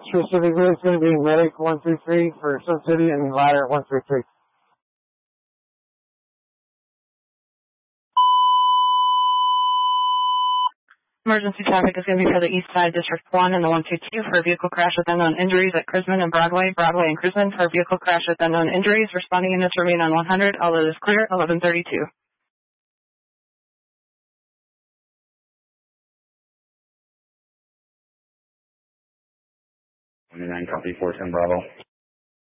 specifically, it's going to be Medic 133 for Sun City and Ladder 133. Emergency traffic is going to be for the East Side District 1 and the 122 for a vehicle crash with unknown injuries at Crisman and Broadway and Crisman for a vehicle crash with unknown injuries. Responding units remain on 100. All others clear, 1132. 29, copy 410 Bravo.